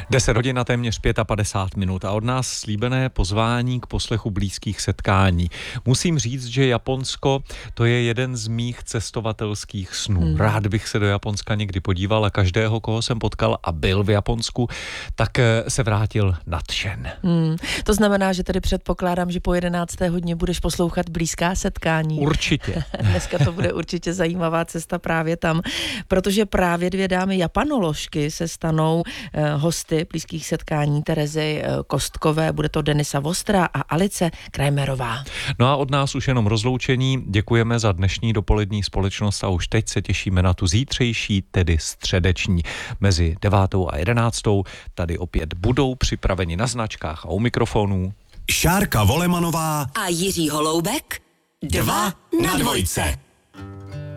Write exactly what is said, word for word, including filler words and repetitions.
deset hodin a téměř padesát pět minut a od nás slíbené pozvání k poslechu blízkých setkání. Musím říct, že Japonsko to je jeden z mých cestovatelských snů. Hmm. Rád bych se do Japonska někdy podíval a každého, koho jsem potkal a byl v Japonsku, tak se vrátil nadšen. Hmm. To znamená, že tedy předpokládám, že po jedenácté hodině budeš poslouchat blízká setkání. Určitě. Dneska to bude určitě zajímavá cesta právě tam, protože právě dvě dámy japanoložky se stanou eh, hosty blízkých setkání Terezy eh, Kostkové, bude to Denisa Vostrá a Alice Kramerová. No a od nás už jenom rozloučení. Děkujeme za dnešní dopolední společnost a už teď se těšíme na tu zítřejší, tedy středeční. Mezi devátou a jedenáctou tady opět budou připraveni na značkách a u mikrofonů Šárka Volemanová a Jiří Holoubek. Dva na dvojce.